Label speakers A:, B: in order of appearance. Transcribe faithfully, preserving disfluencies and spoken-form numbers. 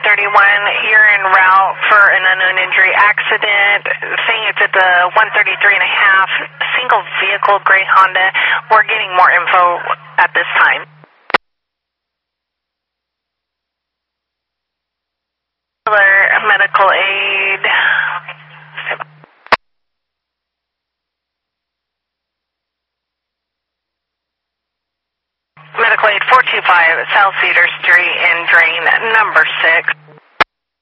A: thirty-one, you're en route for an unknown injury accident. Saying it's at the one thirty-three and a half, single vehicle gray Honda. We're getting more info at this time. Medical aid. Medical aid four two five South Cedar Street in drain number six.